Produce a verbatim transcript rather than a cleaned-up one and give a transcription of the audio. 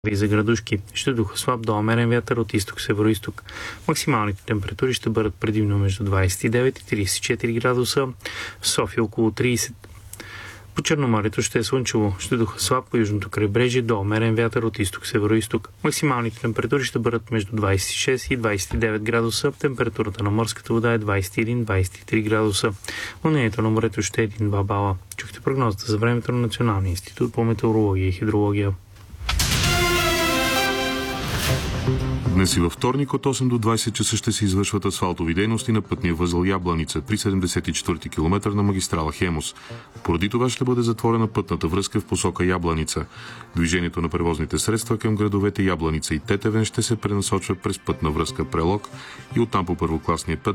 и за градушки. Ще духа слаб до умерен вятър от изток-североизток. Максималните температури ще бъдат предимно между двадесет и девет и тридесет и четири градуса, в София около тридесет. По Черноморието ще е слънчево. Ще духа слаб по южното крайбрежие до умерен вятър от изток-североизток. Максималните температури ще бъдат между двадесет и шест и двадесет и девет градуса. Температурата на морската вода е двадесет и един до двадесет и три градуса. Вълнението на морето ще е един до два бала. Чухте прогнозата за времето на Националния институт по метеорология и хидрология. Днес и във вторник от осем до двадесет часа ще се извършват асфалтови дейности на пътния възел Ябланица при седемдесет и четвърти километър на магистрала Хемус. Поради това ще бъде затворена пътната връзка в посока Ябланица. Движението на превозните средства към градовете Ябланица и Тетевен ще се пренасочва през пътна връзка Прелог и оттам по първокласния път